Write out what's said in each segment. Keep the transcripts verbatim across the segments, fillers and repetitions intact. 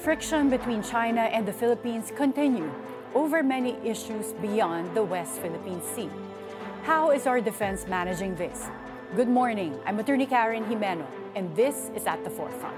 Friction between China and the Philippines continue over many issues beyond the West Philippine Sea. How is our defense managing this? Good morning, I'm Attorney Karen Jimeno, and this is At the Forefront.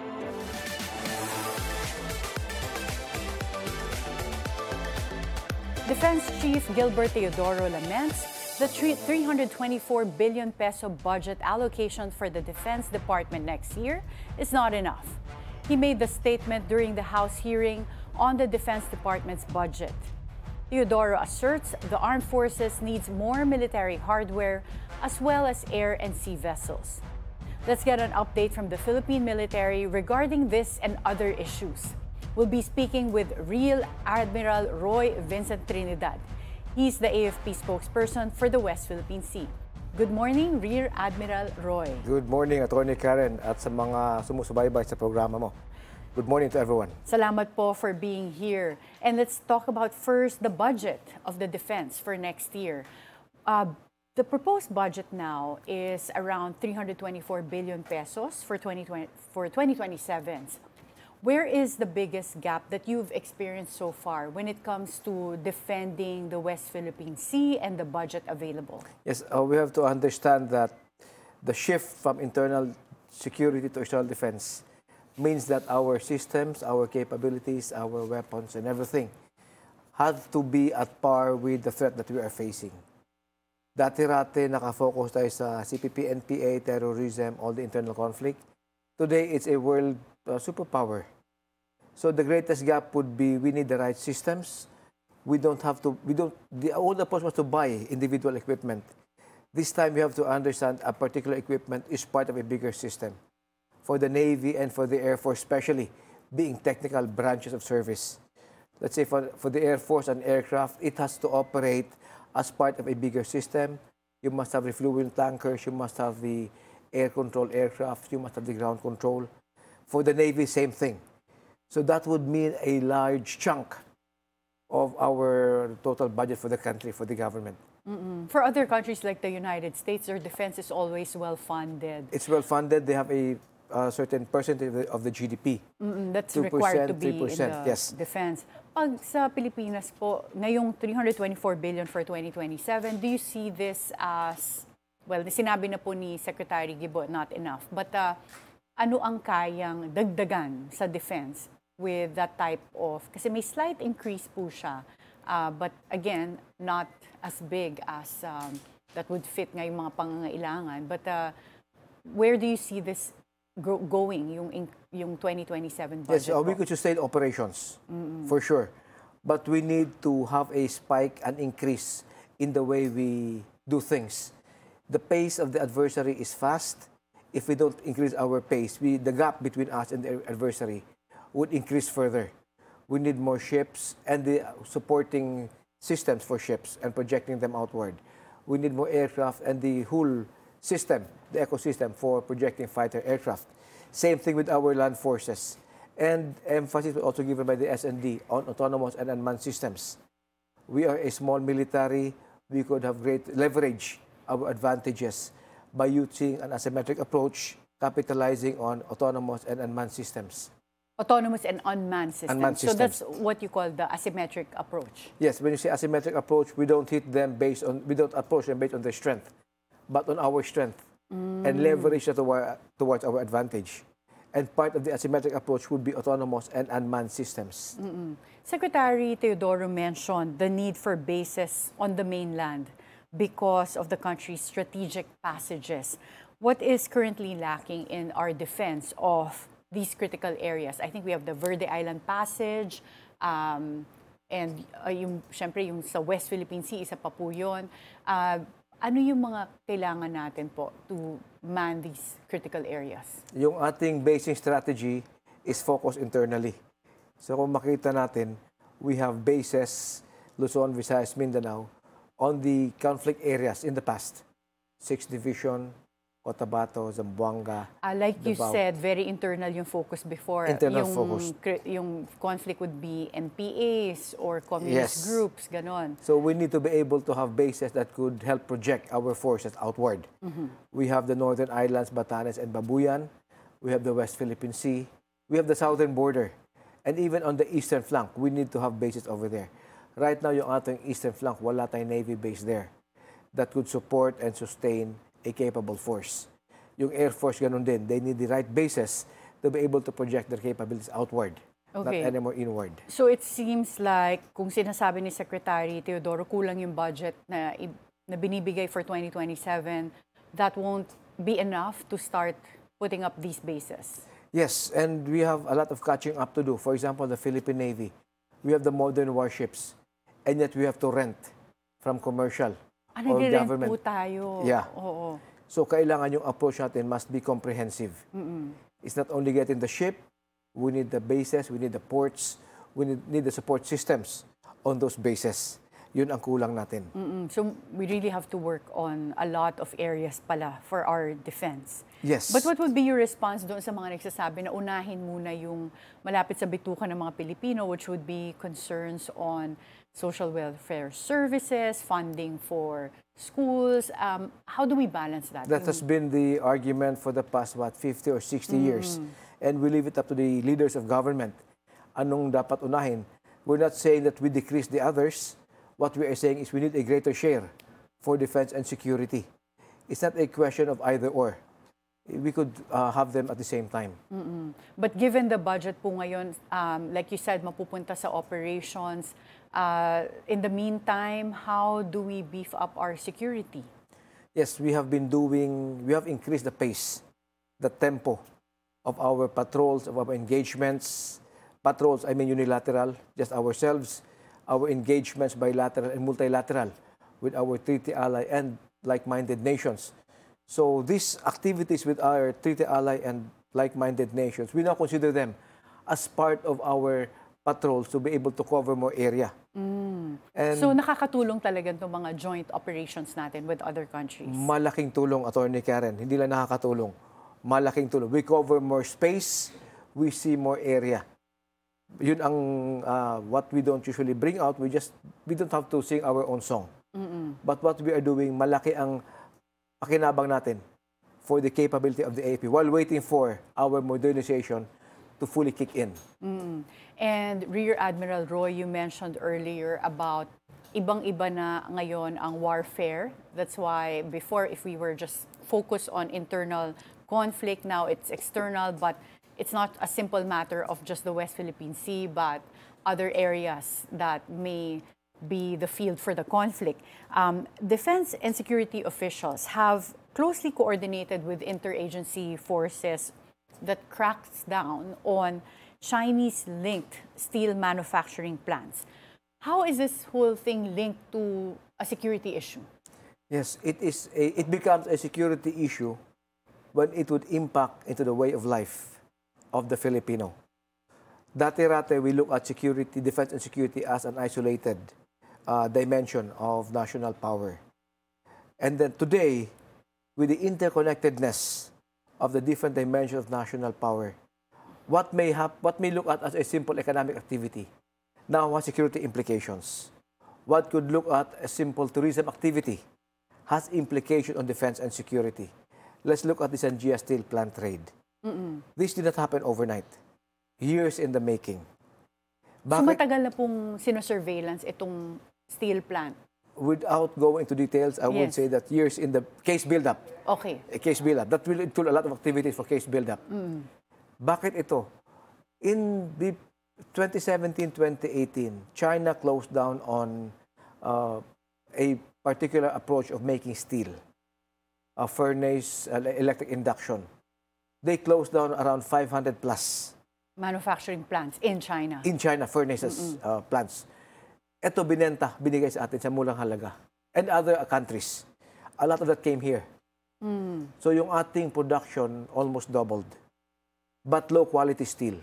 Defense Chief Gilbert Teodoro laments the three hundred twenty-four billion peso budget allocation for the Defense Department next year is not enough. He made the statement during the House hearing on the Defense Department's budget. Teodoro asserts the armed forces needs more military hardware as well as air and sea vessels. Let's get an update from the Philippine military regarding this and other issues. We'll be speaking with Rear Admiral Roy Vincent Trinidad. He's the A F P spokesperson for the West Philippine Sea. Good morning, Rear Admiral Roy. Good morning, Attorney Karen, at sa mga sumusubaybay sa programa mo. Good morning to everyone. Salamat po for being here. And let's talk about first the budget of the defense for next year. Uh, the proposed budget now is around three hundred twenty-four billion pesos for twenty twenty, for twenty twenty-seven. Where is the biggest gap that you've experienced so far when it comes to defending the West Philippine Sea and the budget available? Yes, uh, we have to understand that the shift from internal security to external defense means that our systems, our capabilities, our weapons, and everything have to be at par with the threat that we are facing. Dati-rati nakafocus tayo sa C P P, N P A, terrorism, all the internal conflict. Today, it's a world uh, superpower. So the greatest gap would be we need the right systems. We don't have to, we don't, the old approach was to buy individual equipment. This time, you have to understand a particular equipment is part of a bigger system. For the Navy and for the Air Force, especially being technical branches of service. Let's say for, for the Air Force and aircraft, it has to operate as part of a bigger system. You must have refueling tankers, you must have the air-controlled aircraft, you must have the ground control. For the Navy, same thing. So that would mean a large chunk of our total budget for the country, for the government. Mm-mm. For other countries like the United States, their defense is always well-funded. It's well-funded. They have a uh, certain percentage of the, of the G D P. Mm-mm. That's required to be three percent, in the yes. defense. Pag sa Pilipinas po, ngayong three hundred twenty-four billion for twenty twenty-seven, do you see this as, well, sinabi na po ni Secretary Gibo, not enough. But uh, ano ang kayang dagdagan sa defense with that type of, kasi may slight increase po siya, uh, but again, not as big as um, that would fit ngayong mga pangangailangan. But uh, where do you see this go going, yung, in, yung twenty twenty-seven budget? Yes, uh, we could sustain operations, mm-hmm. for sure. But we need to have a spike, an increase in the way we do things. The pace of the adversary is fast. If we don't increase our pace, we, the gap between us and the adversary would increase further. We need more ships and the supporting systems for ships and projecting them outward. We need more aircraft and the whole system, the ecosystem for projecting fighter aircraft. Same thing with our land forces. And emphasis was also given by the S N D on autonomous and unmanned systems. We are a small military. We could have great leverage our advantages by using an asymmetric approach, capitalizing on autonomous and unmanned systems. Autonomous and unmanned systems. Unmanned so systems. that's what you call the asymmetric approach. Yes, when you say asymmetric approach, we don't hit them based on, we don't approach them based on their strength, but on our strength, mm. and leverage that toward, towards our advantage. And part of the asymmetric approach would be autonomous and unmanned systems. Mm-mm. Secretary Teodoro mentioned the need for bases on the mainland because of the country's strategic passages. What is currently lacking in our defense of these critical areas? I think we have the Verde Island Passage, um, and uh, yung, syempre yung sa West Philippine Sea, isa pa po yun. Uh, ano yung mga kailangan natin po to man these critical areas? Yung ating basing strategy is focused internally. So kung makita natin, we have bases, Luzon, Visayas, Mindanao, on the conflict areas in the past. sixth Division, Cotabato, Zamboanga. Uh, like you Davao. said, very internal yung focus before. Internal yung, focus. Yung conflict would be N P As or communist Yes. groups, ganon. So we need to be able to have bases that could help project our forces outward. Mm-hmm. We have the Northern Islands, Batanes and Babuyan. We have the West Philippine Sea. We have the southern border. And even on the eastern flank, we need to have bases over there. Right now, yung ating eastern flank, wala tayong Navy base there that could support and sustain a capable force. Yung Air Force, ganun din. They need the right bases to be able to project their capabilities outward, Okay. not anymore inward. So it seems like kung sinasabi ni Secretary Teodoro kulang yung budget na, i- na binibigay for twenty twenty-seven, that won't be enough to start putting up these bases. Yes, and we have a lot of catching up to do. For example, the Philippine Navy. We have the modern warships, and yet we have to rent from commercial Ah, or nagre-rent government. po tayo. Yeah. Oo. So kailangan yung approach natin must be comprehensive. Mm-mm. It's not only getting the ship, we need the bases, we need the ports, we need, need the support systems on those bases. Yun ang kulang natin. Mm-mm. So we really have to work on a lot of areas pala for our defense. Yes. But what would be your response doon sa mga nagsasabi na unahin muna yung malapit sa bituka ng mga Pilipino, which would be concerns on social welfare services, funding for schools? Um, how do we balance that? That Yung- has been the argument for the past, what, fifty or sixty years. And we leave it up to the leaders of government. Anong dapat unahin? We're not saying that we decrease the others. What we are saying is we need a greater share for defense and security. It's not a question of either or. We could uh, have them at the same time. Mm-mm. But given the budget po ngayon, um, like you said, mapupunta sa operations, uh, in the meantime, how do we beef up our security? Yes, we have been doing, we have increased the pace, the tempo of our patrols, of our engagements. Patrols, I mean unilateral, just ourselves. Our engagements bilateral and multilateral with our treaty ally and like-minded nations. So these activities with our treaty ally and like-minded nations, we now consider them as part of our patrols to be able to cover more area. Mm. And So nakakatulong talaga itong mga joint operations natin with other countries. malaking tulong, Attorney Karen. Hindi lang nakakatulong. Malaking tulong. We cover more space, we see more area. Yun ang uh, what we don't usually bring out. We just, we don't have to sing our own song. Mm-mm. But what we are doing, malaki ang pakinabang natin for the capability of the A P while waiting for our modernization to fully kick in. Mm. And Rear Admiral Roy, you mentioned earlier about ibang-iba na ngayon ang warfare. That's why before, if we were just focused on internal conflict, now it's external, but it's not a simple matter of just the West Philippine Sea, but other areas that may be the field for the conflict. Um, defense and security officials have closely coordinated with interagency forces that cracks down on Chinese-linked steel manufacturing plants. How is this whole thing linked to a security issue? Yes, it is. A, it becomes a security issue when it would impact into the way of life of the Filipino. Dati-rate, we look at security, defense and security as an isolated uh, dimension of national power. And then today, with the interconnectedness of the different dimensions of national power, what may hap- what may look at as a simple economic activity now has security implications. What could look at a simple tourism activity has implication on defense and security. Let's look at the Sangia Steel plant trade. Mm-mm. This did not happen overnight. Years in the making. So Bakit? matagal na pong sinosurveillance itong steel plant. Without going into details, I would Yes. say that years in the case build-up. Okay. A case build-up. That will include a lot of activities for case build-up. Mm. Bakit ito? In the twenty seventeen twenty eighteen, China closed down on uh, a particular approach of making steel, a furnace, uh, electric induction. They closed down around five hundred plus Manufacturing plants in China. in China, furnaces, uh, plants. Ito binenta, binigay sa atin sa murang halaga. And other countries. A lot of that came here. Mm. So yung ating production almost doubled. But low quality steel.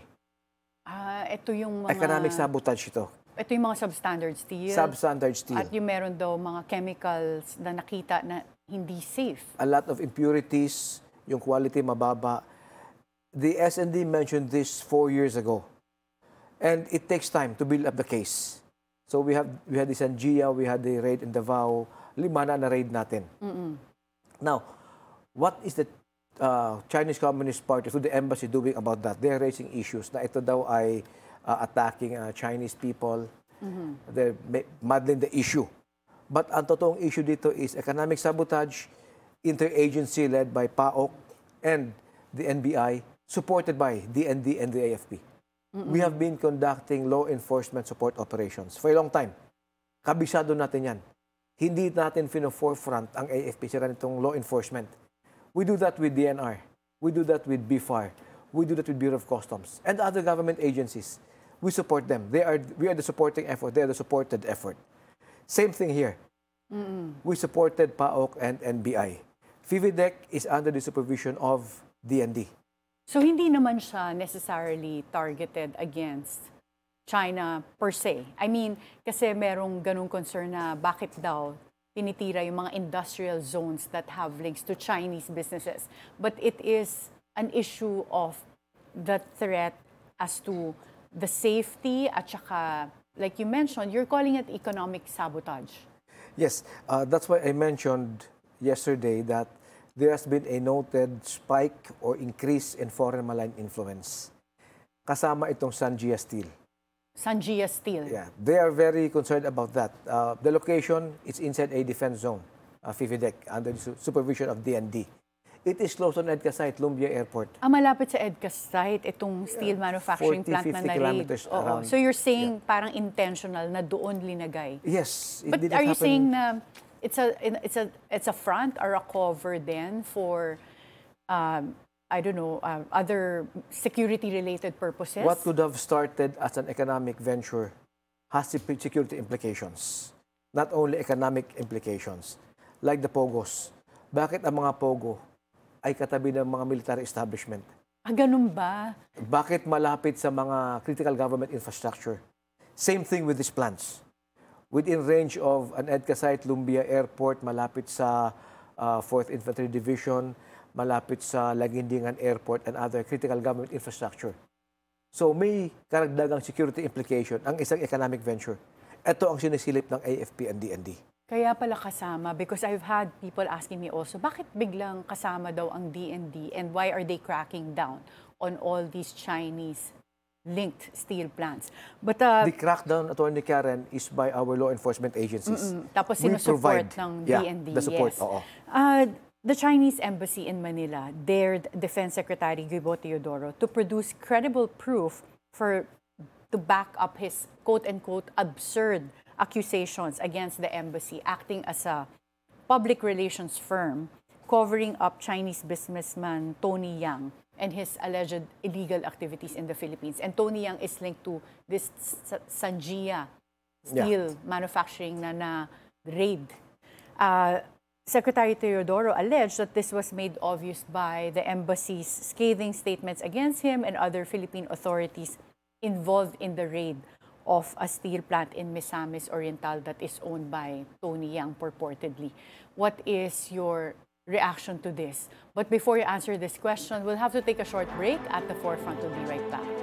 Ah, ito yung mga Economic sabotage ito. ito yung mga substandard steel. Substandard steel. At yung meron daw mga chemicals na nakita na hindi safe. A lot of impurities, yung quality mababa. The S and D mentioned this four years ago. And it takes time to build up the case. So we have we had the Sangia, we had the raid in Davao, lima na na raid natin. Mm-mm. Now, what is the uh, Chinese Communist Party through the embassy doing about that? They're raising issues na ito daw ay uh, attacking uh, Chinese people. They're ma- muddling the issue. But ang totoong issue dito is economic sabotage, interagency led by PAOK and the N B I, supported by D N D and the A F P. We have been conducting law enforcement support operations for a long time. Kabisado natin yan. Hindi natin fino-forefront ang A F P sa ganitong law enforcement. We do that with D N R. We do that with B F A R. We do that with Bureau of Customs and other government agencies. We support them. They are, we are the supporting effort. They are the supported effort. Same thing here. Mm-mm. We supported PAOK and N B I. FIVIDEC is under the supervision of D N D. So hindi naman siya necessarily targeted against China per se. I mean, kasi merong ganung concern na bakit daw tinitira yung mga industrial zones that have links to Chinese businesses. But it is an issue of the threat as to the safety at saka, like you mentioned, you're calling it economic sabotage. Yes, uh, that's why I mentioned yesterday that there has been a noted spike or increase in foreign malign influence. Kasama itong Sanjia Steel. Sanjia Steel. Yeah, they are very concerned about that. Uh, the location is inside a defense zone, uh, FIVIDEC, under the su- supervision of D N D. It is close on EDCA site, Lumbia Airport. Ah, malapit sa EDCA site, itong steel manufacturing forty, plant na fifty na-raid. kilometers Oo. around. So you're saying parang intentional na doon linagay. Yes, it But didn't are you happen- saying na it's a it's a it's a front or a cover then for um, I don't know uh, other security related purposes? What could have started as an economic venture has security implications. Not only economic implications, like the Pogos. Bakit ang mga Pogo ay katabi ng mga military establishment? Ah, ganun ba? Bakit malapit sa mga critical government infrastructure? Same thing with these plants. Within range of an EDCA site, Lumbia Airport, malapit sa uh, fourth Infantry Division, malapit sa Lagindingan Airport and other critical government infrastructure. So may karagdagang security implication ang isang economic venture. Ito ang sinisilip ng A F P and D N D. Kaya pala kasama because I've had people asking me also, bakit biglang kasama daw ang D N D and why are they cracking down on all these Chinese linked steel plants? But uh, The crackdown, Attorney Karen, is by our law enforcement agencies. mm, tapos We sinusupport provide, ng yeah, D N D. the support, Yes. oo. Uh, the Chinese embassy in Manila dared Defense Secretary Guibo Teodoro to produce credible proof for to back up his quote-unquote absurd accusations against the embassy acting as a public relations firm covering up Chinese businessman Tony Yang and his alleged illegal activities in the Philippines. And Tony Yang is linked to this Sanjia steel yeah. manufacturing na na raid. Uh, Secretary Teodoro alleged that this was made obvious by the embassy's scathing statements against him and other Philippine authorities involved in the raid of a steel plant in Misamis Oriental that is owned by Tony Yang purportedly. What is your reaction to this? But before you answer this question, we'll have to take a short break. At the Forefront, we'll be right back.